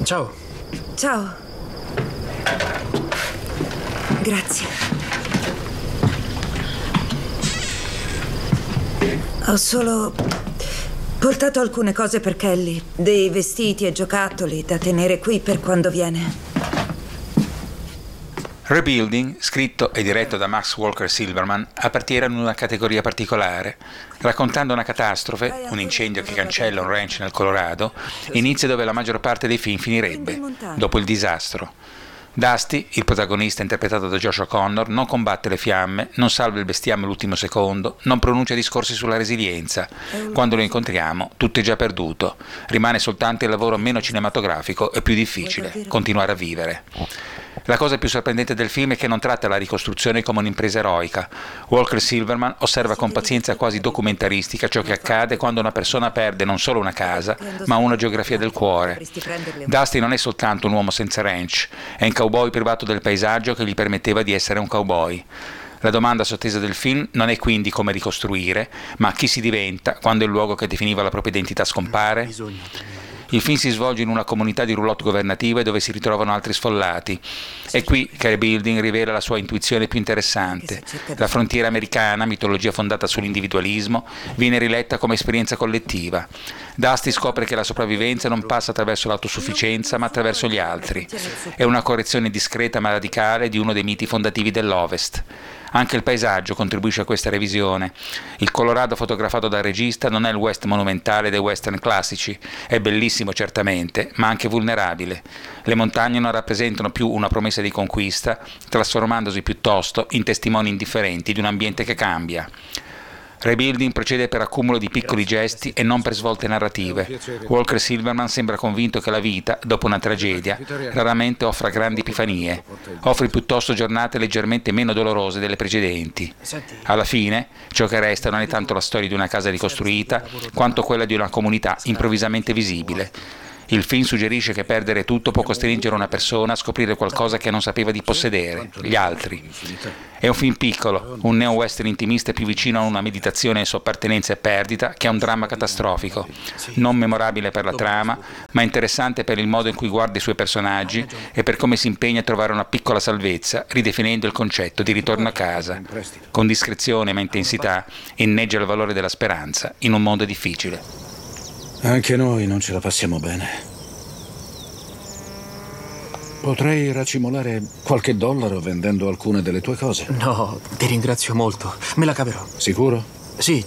Ciao. Ciao. Grazie. Ho solo portato alcune cose per Kelly, dei vestiti e giocattoli da tenere qui per quando viene. Rebuilding, scritto e diretto da Max Walker Silverman, appartiene ad una categoria particolare. Raccontando una catastrofe, un incendio che cancella un ranch nel Colorado, inizia dove la maggior parte dei film finirebbe, dopo il disastro. Dusty, il protagonista interpretato da Josh O'Connor, non combatte le fiamme, non salva il bestiame all'ultimo secondo, non pronuncia discorsi sulla resilienza. Quando lo incontriamo, tutto è già perduto. Rimane soltanto il lavoro meno cinematografico e più difficile, continuare a vivere. La cosa più sorprendente del film è che non tratta la ricostruzione come un'impresa eroica. Walker Silverman osserva con pazienza quasi documentaristica ciò che accade quando una persona perde non solo una casa, ma una geografia del cuore. Dusty non è soltanto un uomo senza ranch, è un cowboy privato del paesaggio che gli permetteva di essere un cowboy. La domanda sottesa del film non è quindi come ricostruire, ma chi si diventa quando il luogo che definiva la propria identità scompare. Il film si svolge in una comunità di roulotte governative dove si ritrovano altri sfollati. È qui che Rebuilding rivela la sua intuizione più interessante. La frontiera americana, mitologia fondata sull'individualismo, viene riletta come esperienza collettiva. Dusty scopre che la sopravvivenza non passa attraverso l'autosufficienza, ma attraverso gli altri. È una correzione discreta ma radicale di uno dei miti fondativi dell'Ovest. Anche il paesaggio contribuisce a questa revisione. Il Colorado fotografato dal regista non è il West monumentale dei western classici, è bellissimo certamente, ma anche vulnerabile. Le montagne non rappresentano più una promessa di conquista, trasformandosi piuttosto in testimoni indifferenti di un ambiente che cambia. Rebuilding procede per accumulo di piccoli gesti e non per svolte narrative. Walker Silverman sembra convinto che la vita, dopo una tragedia, raramente offra grandi epifanie. Offre piuttosto giornate leggermente meno dolorose delle precedenti. Alla fine, ciò che resta non è tanto la storia di una casa ricostruita, quanto quella di una comunità improvvisamente visibile. Il film suggerisce che perdere tutto può costringere una persona a scoprire qualcosa che non sapeva di possedere, gli altri. È un film piccolo, un neo-western intimista più vicino a una meditazione su appartenenza e perdita che a un dramma catastrofico. Non memorabile per la trama, ma interessante per il modo in cui guarda i suoi personaggi e per come si impegna a trovare una piccola salvezza, ridefinendo il concetto di ritorno a casa. Con discrezione ma intensità, inneggia il valore della speranza in un mondo difficile. Anche noi non ce la passiamo bene. Potrei racimolare qualche dollaro vendendo alcune delle tue cose. No, ti ringrazio molto. Me la caverò. Sicuro? Sì,